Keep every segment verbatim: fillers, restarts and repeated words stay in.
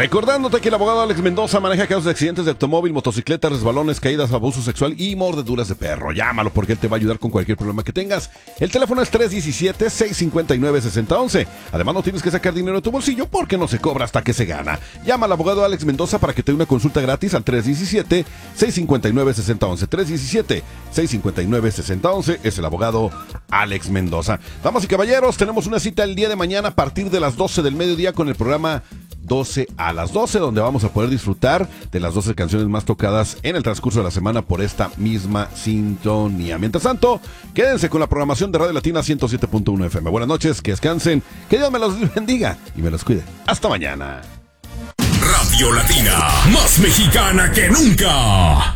Recordándote que el abogado Alex Mendoza maneja casos de accidentes de automóvil, motocicletas, resbalones, caídas, abuso sexual y mordeduras de perro. Llámalo porque él te va a ayudar con cualquier problema que tengas. El teléfono es tres uno siete, seis cinco nueve, seis cero uno uno. Además no tienes que sacar dinero de tu bolsillo porque no se cobra hasta que se gana. Llama al abogado Alex Mendoza para que te dé una consulta gratis al tres uno siete, seis cinco nueve, seis cero uno uno. tres uno siete, seis cinco nueve, seis cero uno uno es el abogado Alex Mendoza. Damas y caballeros, tenemos una cita el día de mañana a partir de las doce del mediodía con el programa doce a las doce, donde vamos a poder disfrutar de las doce canciones más tocadas en el transcurso de la semana por esta misma sintonía. Mientras tanto, quédense con la programación de Radio Latina ciento siete punto uno F M. Buenas noches, que descansen, que Dios me los bendiga y me los cuide. Hasta mañana. Radio Latina, más mexicana que nunca.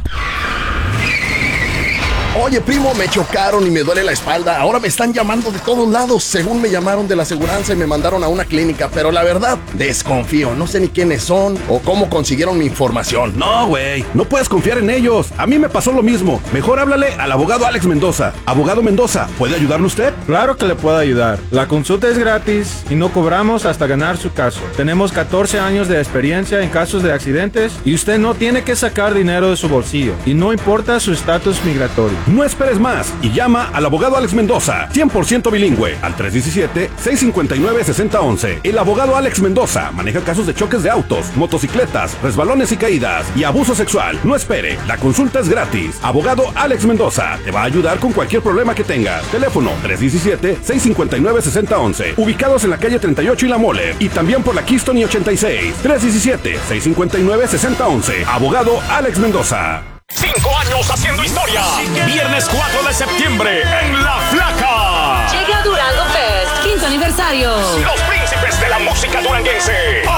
Oye, primo, me chocaron y me duele la espalda. Ahora me están llamando de todos lados. Según me llamaron de la aseguranza y me mandaron a una clínica. Pero la verdad, desconfío. No sé ni quiénes son o cómo consiguieron mi información. No, güey, no puedes confiar en ellos. A mí me pasó lo mismo. Mejor háblale al abogado Alex Mendoza. Abogado Mendoza, ¿puede ayudarle usted? Claro que le puedo ayudar. La consulta es gratis y no cobramos hasta ganar su caso. Tenemos catorce años de experiencia en casos de accidentes y usted no tiene que sacar dinero de su bolsillo. Y no importa su estatus migratorio. No esperes más y llama al abogado Alex Mendoza, cien por ciento bilingüe, al tres uno siete, seis cinco nueve, seis cero uno uno. El abogado Alex Mendoza maneja casos de choques de autos, motocicletas, resbalones y caídas y abuso sexual. No espere, la consulta es gratis. Abogado Alex Mendoza te va a ayudar con cualquier problema que tengas. Teléfono tres uno siete, seis cinco nueve, seis cero uno uno. Ubicados en la calle treinta y ocho y La Mole y también por la Keystone y ochenta y seis. tres uno siete, seis cinco nueve, seis cero uno uno. Abogado Alex Mendoza. Cinco años haciendo historia. Viernes cuatro de septiembre en La Flaca. Llega Durango Fest, quinto aniversario. Los príncipes de la música duranguense.